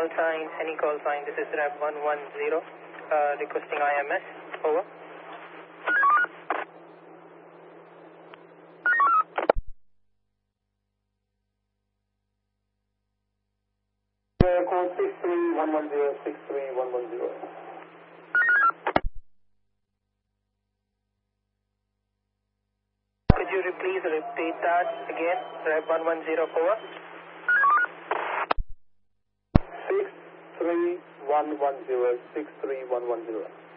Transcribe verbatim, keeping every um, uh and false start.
call sign, any call sign. This is Rev one one zero, uh, requesting I M S. Over. Uh, code six three one one zero, six three one one zero. Could you please repeat that again? Rev one one zero, over. six three one one zero, six three one one zero.